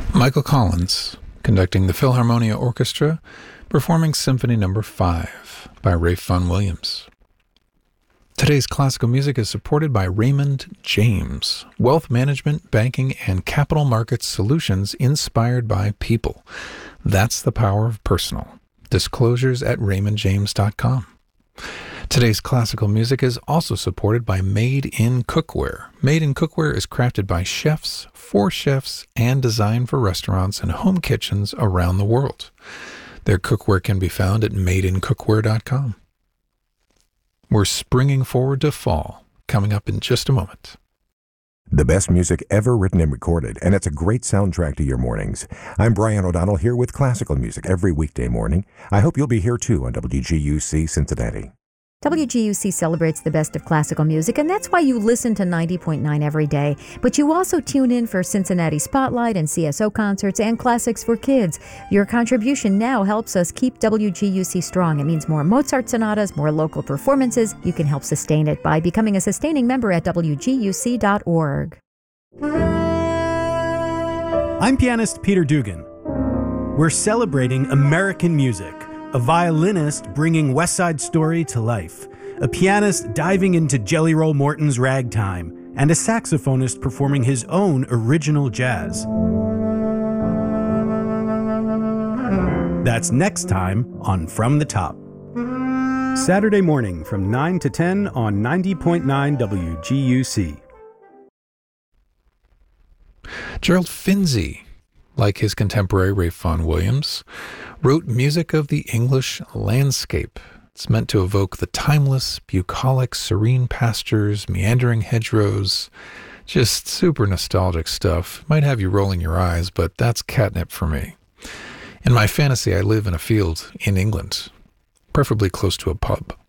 Michael Collins, conducting the Philharmonia Orchestra, performing Symphony No. 5 by Ralph Vaughan Williams. Today's classical music is supported by Raymond James, wealth management, banking, and capital markets solutions inspired by people. That's the power of personal. Disclosures at raymondjames.com. Today's classical music is also supported by Made in Cookware. Made in Cookware is crafted by chefs, for chefs, and designed for restaurants and home kitchens around the world. Their cookware can be found at madeincookware.com. We're springing forward to fall, coming up in just a moment. The best music ever written and recorded, and it's a great soundtrack to your mornings. I'm Brian O'Donnell here with classical music every weekday morning. I hope you'll be here too on WGUC Cincinnati. WGUC celebrates the best of classical music, and that's why you listen to 90.9 every day. But you also tune in for Cincinnati Spotlight and CSO concerts and classics for kids. Your contribution now helps us keep WGUC strong. It means more Mozart sonatas, more local performances. You can help sustain it by becoming a sustaining member at WGUC.org. I'm pianist Peter Dugan. We're celebrating American music. A violinist bringing West Side Story to life, a pianist diving into Jelly Roll Morton's ragtime, and a saxophonist performing his own original jazz. That's next time on From the Top. Saturday morning from 9 to 10 on 90.9 WGUC. Gerald Finzi, like his contemporary Ralph Vaughan Williams, wrote music of the English landscape. It's meant to evoke the timeless, bucolic, serene pastures, meandering hedgerows, just super nostalgic stuff. Might have you rolling your eyes, but that's catnip for me. In my fantasy, I live in a field in England, preferably close to a pub.